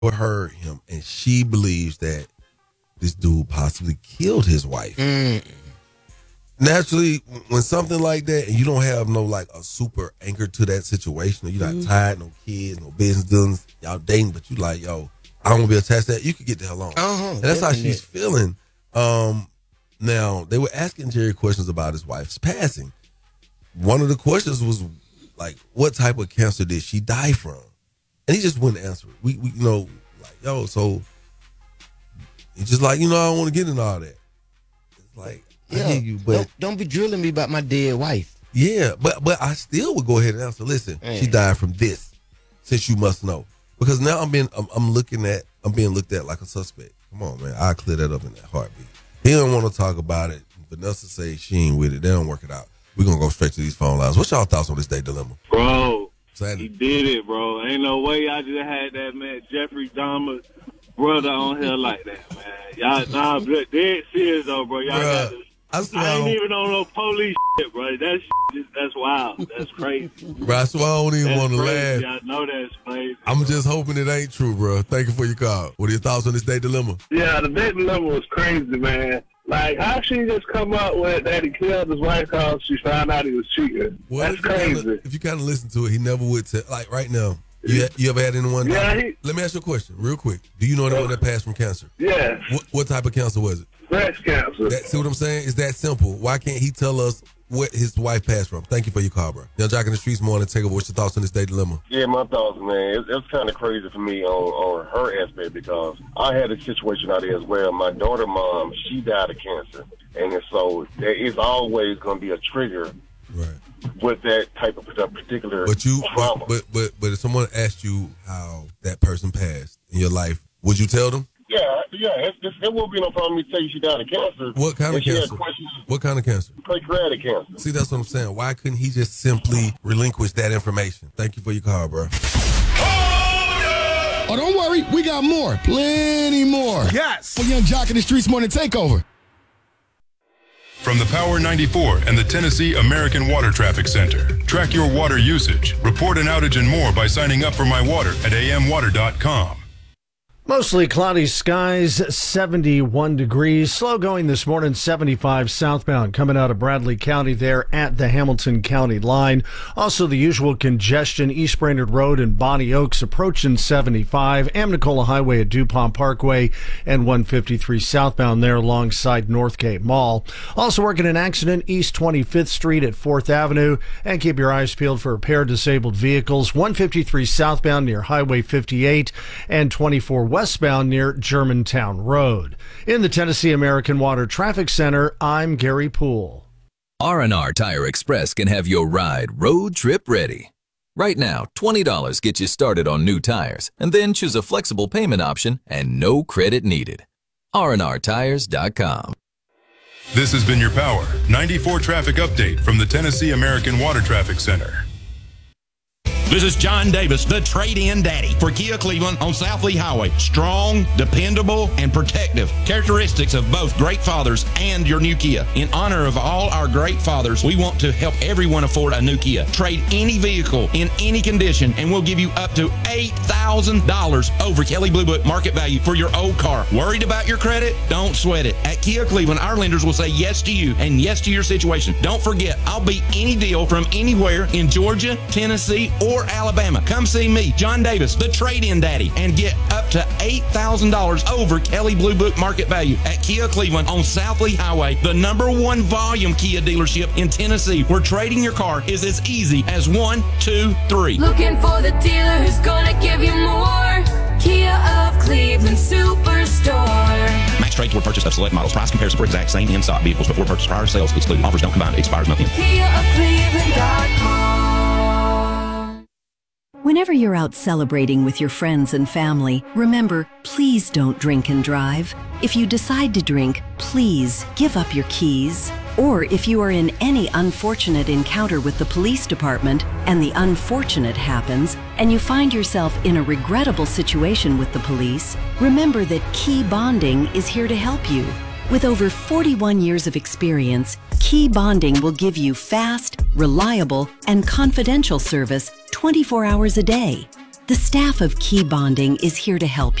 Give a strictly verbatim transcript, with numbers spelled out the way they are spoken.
heard him, and she believes that this dude possibly killed his wife. Mm. Naturally, when something like that, and you don't have no like a super anchor to that situation, or you're not mm. tired, no kids, no business dealings, y'all dating, but you like, yo, I don't want to be attached to that. You can get the hell on. Uh-huh, and that's how she's feeling. Um, now, they were asking Jerry questions about his wife's passing. One of the questions was like, what type of cancer did she die from? And he just wouldn't answer it. We, we you know, like, yo, so he's just like, you know, I don't want to get into all that. It's like, yeah, I hear you, but don't, don't be drilling me about my dead wife. Yeah, but but I still would go ahead and answer. Listen, Man. she died from this, since you must know. Because now I'm being, I'm, I'm looking at, I'm being looked at like a suspect. Come on, man, I'll clear that up in that heartbeat. He don't want to talk about it. Vanessa say she ain't with it. They don't work it out. We're going to go straight to these phone lines. What's y'all thoughts on this day dilemma? Bro, Sandy. He did it, bro. Ain't no way I just had that, man, Jeffrey Dahmer brother on here like that, man. Y'all, nah, dead serious, though, bro. Y'all Bruh, got to, I, I ain't even on no police shit, bro. That shit, that's wild. That's crazy. Bro, that's why I don't even want to laugh. I know that's crazy. I'm bro. just hoping it ain't true, bro. Thank you for your call. What are your thoughts on this day dilemma? Yeah, the day dilemma was crazy, man. Like, how she just come up with that he killed his wife because she found out he was cheating? Well, That's if you crazy. Kinda, if you kind of listen to it, he never would tell. Like, right now, you, you ever had anyone die? Yeah, he, Let me ask you a question real quick. Do you know anyone that passed from cancer? Yes. What, what type of cancer was it? Breast cancer. That, see what I'm saying? It's that simple. Why can't he tell us what his wife passed from? Thank you for your call, bro. Young Jock in the Streets morning. Take over. What's your thoughts on this day dilemma? Yeah, my thoughts, man. It's, it's kind of crazy for me on, on her aspect because I had a situation out there as well. My daughter, mom, she died of cancer. And so there is always going to be a trigger right. with that type of particular but you, trauma. But, but, but, but if someone asked you how that person passed in your life, would you tell them? Yeah, yeah, it's, it's, it won't be no problem me tell you she died of cancer. What kind of cancer? What kind of cancer? Pancreatic cancer. See, that's what I'm saying. Why couldn't he just simply relinquish that information? Thank you for your call, bro. Oh, don't worry. We got more. Plenty more. Yes. For Young Jock in the Streets morning takeover. From the Power ninety-four and the Tennessee American Water Traffic Center. Track your water usage, report an outage and more by signing up for My Water at a m water dot com. Mostly cloudy skies, seventy-one degrees. Slow going this morning, seventy-five southbound coming out of Bradley County there at the Hamilton County line. Also the usual congestion, East Brainerd Road and Bonnie Oaks approaching seventy-five. Amnicola Highway at DuPont Parkway and one fifty-three southbound there alongside Northgate Mall. Also working an accident, East twenty-fifth Street at fourth Avenue. And keep your eyes peeled for a pair of disabled vehicles, one fifty-three southbound near Highway fifty-eight and twenty-four westbound near Germantown Road. In the Tennessee American Water Traffic Center, I'm Gary Poole. R and R Tire Express can have your ride road trip ready. Right now, twenty dollars gets you started on new tires, and then choose a flexible payment option and no credit needed. R and R tires dot com. This has been your Power ninety-four traffic update from the Tennessee American Water Traffic Center. This is John Davis, the trade-in daddy for Kia Cleveland on South Lee Highway. Strong, dependable, and protective. Characteristics of both great fathers and your new Kia. In honor of all our great fathers, we want to help everyone afford a new Kia. Trade any vehicle in any condition, and we'll give you up to eight thousand dollars over Kelley Blue Book market value for your old car. Worried about your credit? Don't sweat it. At Kia Cleveland, our lenders will say yes to you and yes to your situation. Don't forget, I'll beat any deal from anywhere in Georgia, Tennessee, or Alabama. Come see me, John Davis, the trade-in daddy, and get up to eight thousand dollars over Kelley Blue Book market value at Kia Cleveland on South Lee Highway, the number one volume Kia dealership in Tennessee, where trading your car is as easy as one, two, three. Looking for the dealer who's gonna give you more. Kia of Cleveland Superstore. Max trade toward purchase of select models. Price comparison for exact same in-stock vehicles before purchase. Prior sales excluded. Offers don't combine. Expires month end. Kia of Cleveland dot com. Whenever you're out celebrating with your friends and family, remember, please don't drink and drive. If you decide to drink, please give up your keys. Or if you are in any unfortunate encounter with the police department and the unfortunate happens, and you find yourself in a regrettable situation with the police, remember that Key Bonding is here to help you. With over forty-one years of experience, Key Bonding will give you fast, reliable, and confidential service twenty-four hours a day. The staff of Key Bonding is here to help